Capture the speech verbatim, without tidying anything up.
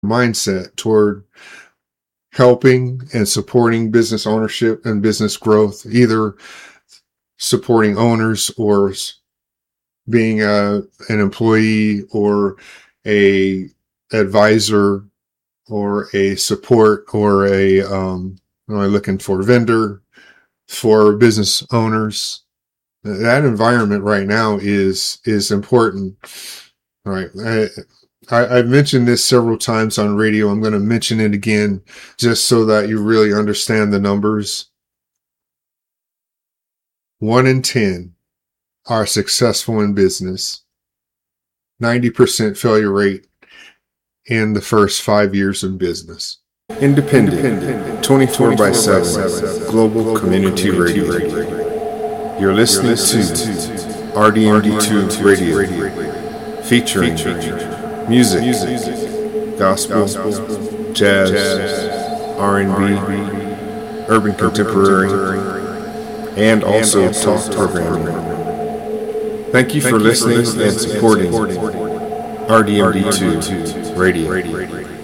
mindset toward helping and supporting business ownership and business growth, either supporting owners or being a, an employee or a advisor or a support or a, um, you know, looking for vendor for business owners. That environment right now is, is important. All right. I, I, I've mentioned this several times on radio. I'm going to mention it again just so that you really understand the numbers. One in ten are successful in business. ninety percent failure rate in the first five years in business. Independent, twenty-four by seven, Global Community Radio. You're listening to R D M D two Radio, featuring music, gospel, jazz, R and B, urban contemporary, and also talk programming. Thank you for listening and supporting R D M D two Radio.